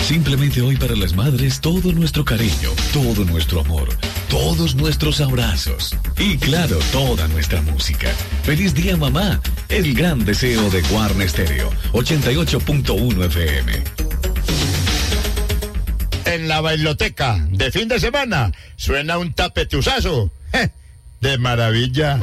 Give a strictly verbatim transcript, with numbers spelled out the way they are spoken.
Simplemente hoy para las madres todo nuestro cariño, todo nuestro amor, todos nuestros abrazos y claro, toda nuestra música. ¡Feliz día, mamá! El gran deseo de Guarne Stereo, ochenta y ocho punto uno F M. En la bailoteca de fin de semana suena un tapetusazo. ¡Je! De maravilla.